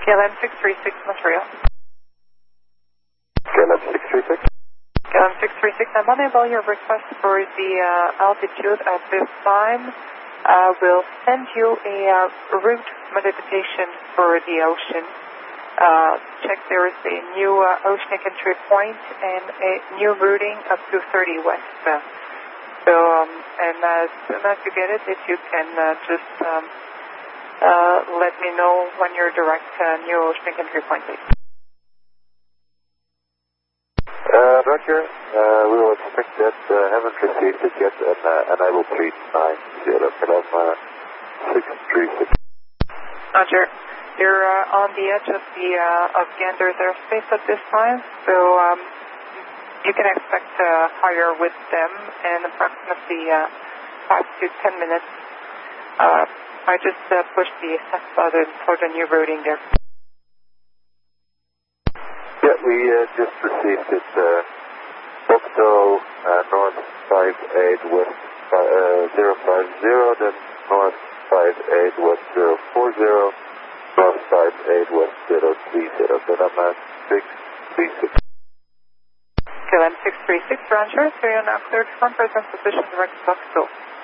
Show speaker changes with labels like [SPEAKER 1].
[SPEAKER 1] KLM 636 Montreal.
[SPEAKER 2] KLM 636.
[SPEAKER 1] KLM 636, I'm unable your request for the altitude at this time. We'll send you a route modification for the ocean. Check there is a new oceanic entry point and a new routing up to 30 west. And as soon as you get it, if you can just let me know when your direct new oceanic entry point is.
[SPEAKER 2] Roger. We will expect that. Haven't received it yet, and I will please 90 KLM 636.
[SPEAKER 1] Roger. You're on the edge of the of Gander's airspace at this time, so you can expect higher with them in approximately 5 to 10 minutes. I just pushed the set button for the new routing there.
[SPEAKER 2] Yeah, we just received it. Foxtrot north 58 west 050, then north 58 west 040, north 58 west 030, then I'm 636.
[SPEAKER 1] KLM 636, Roger. So you're now cleared from present position direct Foxtrot.